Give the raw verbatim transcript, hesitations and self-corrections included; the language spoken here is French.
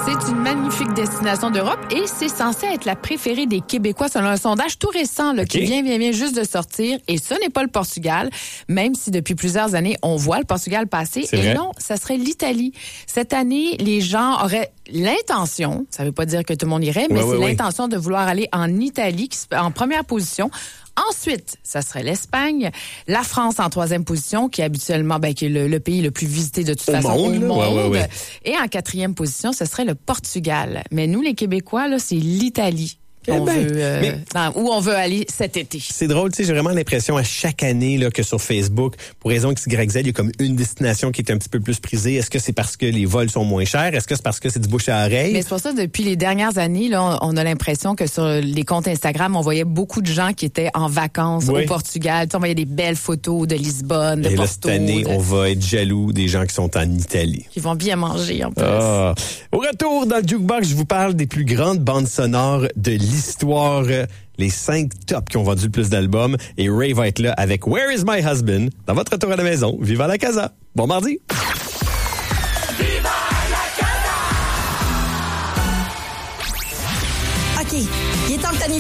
C'est une magnifique destination d'Europe et c'est censé être la préférée des Québécois selon un sondage tout récent là, okay. qui vient, vient, vient juste de sortir. Et ce n'est pas le Portugal, même si depuis plusieurs années, on voit le Portugal passer. C'est et vrai? non, ça serait l'Italie. Cette année, les gens auraient l'intention, ça veut pas dire que tout le monde irait, mais ouais, c'est ouais, l'intention ouais. de vouloir aller en Italie, en première position. Ensuite, ça serait l'Espagne, la France en troisième position, qui est habituellement ben, qui est le, le pays le plus visité de toute au façon monde, au monde. Ouais, ouais, ouais. Et en quatrième position, ce serait le Portugal. Mais nous, les Québécois, là, c'est l'Italie. On ben, veut, euh, mais, dans, où on veut aller cet été. C'est drôle, tu sais, j'ai vraiment l'impression à chaque année là, que sur Facebook, pour raison X Y Z, il y a comme une destination qui est un petit peu plus prisée. Est-ce que c'est parce que les vols sont moins chers? Est-ce que c'est parce que c'est du bouche à oreille? Mais c'est pour ça, depuis les dernières années, là, on a l'impression que sur les comptes Instagram, on voyait beaucoup de gens qui étaient en vacances oui. au Portugal. Tu sais, on voyait des belles photos de Lisbonne, de Et Porto. là, cette année, de... on va être jaloux des gens qui sont en Italie. Qui vont bien manger, en plus. Ah. Au retour, dans le Jukebox, je vous parle des plus grandes bandes sonores de l'histoire. Les cinq tops qui ont vendu le plus d'albums. Et Ray va être là avec Where is my husband? Dans votre retour à la maison. Viva la casa. Bon mardi. Viva la casa! OK. Il est temps de